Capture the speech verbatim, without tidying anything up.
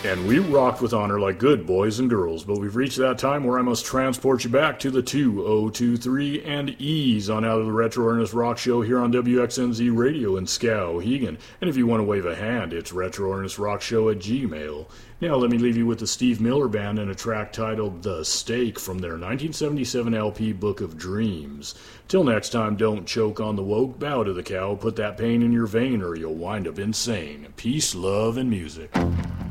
And we rocked with honor like good boys and girls, but we've reached that time where I must transport you back to the two oh two three and ease on out of the Retro Ernest Rock Show here on W X N Z Radio in Skowhegan. And if you want to wave a hand, it's Retro Ernest Rock Show at Gmail. Now let me leave you with the Steve Miller Band and a track titled The Stake from their nineteen seventy-seven L P Book of Dreams. Till next time, don't choke on the woke, bow to the cow, put that pain in your vein or you'll wind up insane. Peace, love, and music.